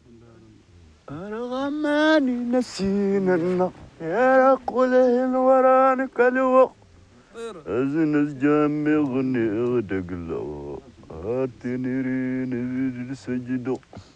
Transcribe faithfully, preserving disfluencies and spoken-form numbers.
أرغماني نسينا النار يا قوله الوران كالو أزنز جامي غني غدق لو هاتني رين السجدو